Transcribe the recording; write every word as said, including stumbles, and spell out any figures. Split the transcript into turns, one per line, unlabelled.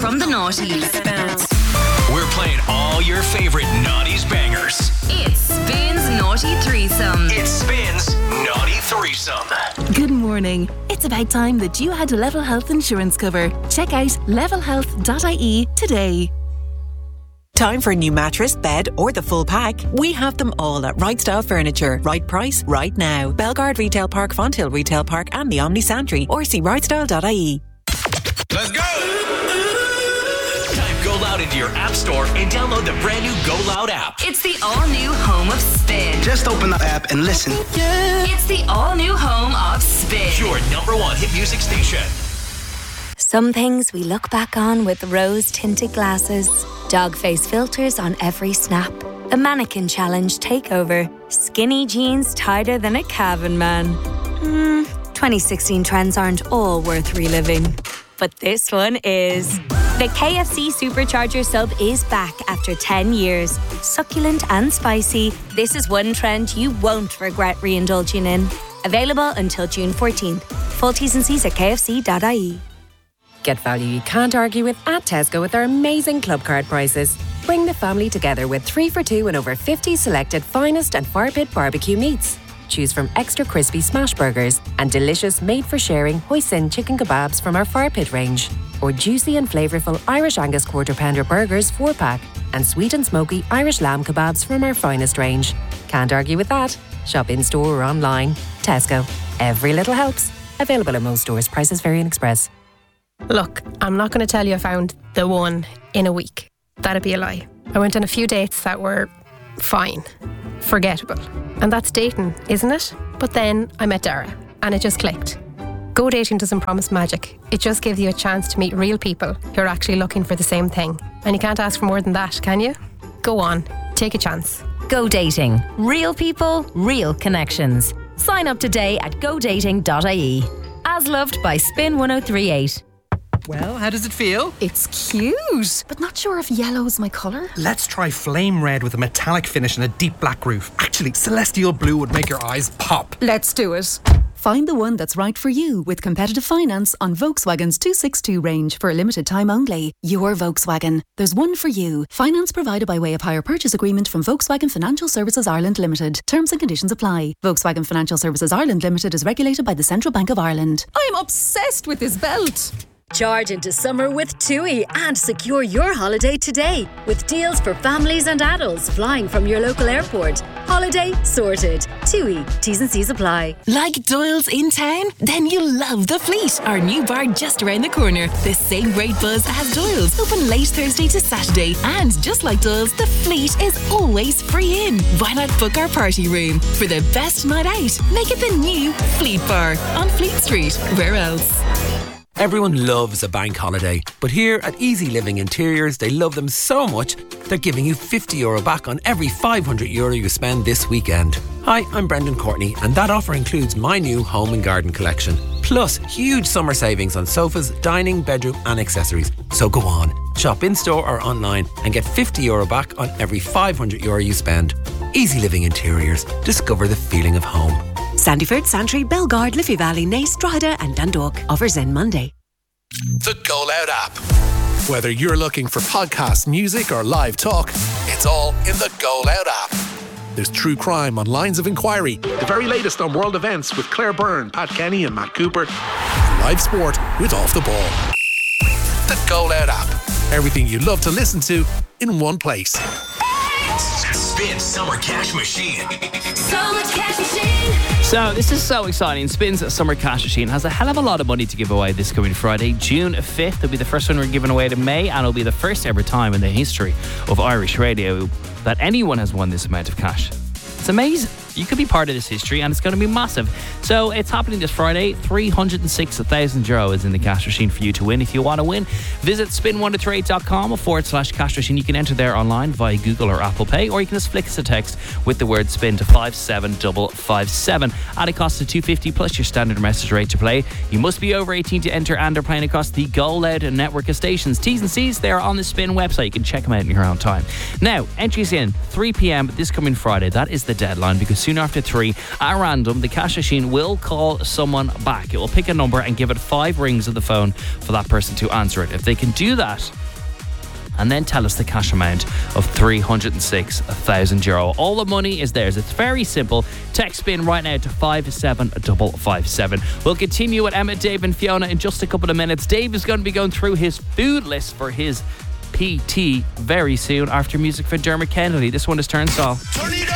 from the noughties.
We're playing all your favorite noughties bangers.
It's Spins Naughty Threesome.
It Spins Naughty Threesome.
Good morning. It's about time that you had Level Health insurance cover. Check out level health dot I E today.
Time for a new mattress, bed or the full pack? We have them all at Right Style Furniture. Right price, right now. Belgard Retail Park, Fonthill Retail Park and the Omni Santry, or see right style dot I E.
Let's go! Type Go Loud into your app store and download the brand new Go Loud app.
It's the all-new home of Spin.
Just open the app and listen.
Yeah. It's the all-new home of Spin.
Your number one hit music station.
Some things we look back on with rose-tinted glasses. Dog face filters on every snap. A mannequin challenge takeover. Skinny jeans tighter than a Calvin man. Hmm, twenty sixteen trends aren't all worth reliving. But this one is. The K F C Supercharger sub is back after ten years. Succulent and spicy, this is one trend you won't regret re-indulging in. Available until June fourteenth. Full T's and C's at k f c dot I E.
Get value you can't argue with at Tesco with our amazing club card prices. Bring the family together with three for two and over fifty selected finest and fire pit barbecue meats. Choose from extra crispy smash burgers and delicious made-for-sharing hoisin chicken kebabs from our fire pit range. Or juicy and flavourful Irish Angus quarter pounder burgers four pack and sweet and smoky Irish lamb kebabs from our finest range. Can't argue with that. Shop in-store or online. Tesco. Every little helps. Available at most stores. Prices vary in Express.
Look, I'm not going to tell you I found the one in a week. That'd be a lie. I went on a few dates that were fine, forgettable. And that's dating, isn't it? But then I met Dara and it just clicked. Go dating doesn't promise magic. It just gives you a chance to meet real people who are actually looking for the same thing. And you can't ask for more than that, can you? Go on, take a chance.
Go dating. Real people, real connections. Sign up today at go dating dot I E. As loved by Spin one oh three eight.
Well, how does it feel?
It's cute, but not sure if yellow's my colour.
Let's try flame red with a metallic finish and a deep black roof. Actually, celestial blue would make your eyes pop.
Let's do it. Find the one that's right for you with competitive finance on Volkswagen's two sixty-two range for a limited time only. Your Volkswagen. There's one for you. Finance provided by way of hire purchase agreement from Volkswagen Financial Services Ireland Limited. Terms and conditions apply. Volkswagen Financial Services Ireland Limited is regulated by the Central Bank of Ireland.
I'm obsessed with this belt.
Charge into summer with TUI and secure your holiday today with deals for families and adults flying from your local airport. Holiday sorted. TUI. T's and C's apply.
Like Doyle's in town? Then you'll love The Fleet, our new bar just around the corner. The same great buzz as Doyle's, open late Thursday to Saturday. And just like Doyle's, The Fleet is always free in. Why not book our party room? For the best night out, make it the new Fleet Bar on Fleet Street. Where else?
Everyone loves a bank holiday, but here at Easy Living Interiors, they love them so much, they're giving you fifty euro back on every five hundred euro you spend this weekend. Hi, I'm Brendan Courtney, and that offer includes my new home and garden collection. Plus, huge summer savings on sofas, dining, bedroom and accessories. So go on, shop in-store or online and get fifty euro back on every five hundred euro you spend. Easy Living Interiors. Discover the feeling of home.
Sandyford, Santry, Belgard, Liffey Valley, Naas, Drogheda and Dundalk. Offers end Monday.
The Go Loud app. Whether you're looking for podcasts, music or live talk, it's all in the Go Loud app. There's true crime on Lines of Inquiry, the very latest on world events with Claire Byrne, Pat Kenny and Matt Cooper, and live sport with Off the Ball. The Go Loud app. Everything you love to listen to in one place.
Spin Summer Cash Machine.
Summer Cash Machine.
So this is so exciting. Spin's Summer Cash Machine has a hell of a lot of money to give away this coming Friday, June fifth. It'll be the first one we're giving away to May, and it'll be the first ever time in the history of Irish radio that anyone has won this amount of cash. It's amazing. You could be part of this history and it's going to be massive. So it's happening this Friday. three hundred six thousand euro is in the cash machine for you to win. If you want to win, visit spin one two three eight dot com forward slash cash machine. You can enter there online via Google or Apple Pay, or you can just flick us a text with the word spin to five seven five five seven at a cost of two fifty plus your standard message rate to play. You must be over eighteen to enter and are playing across the Go Loud network of stations. T's and C's, they are on the Spin website. You can check them out in your own time. Now, entries in three p.m. this coming Friday. That is the deadline, because soon after three, at random, the cash machine will call someone back. It will pick a number and give it five rings of the phone for that person to answer it. If they can do that, and then tell us the cash amount of three hundred six thousand euro. All the money is theirs. It's very simple. Text spin right now to five seven five five seven. We'll continue with Emma, Dave and Fiona in just a couple of minutes. Dave is going to be going through his food list for his P T very soon after music for Dermot Kennedy. This one is Turnstile.
Turn the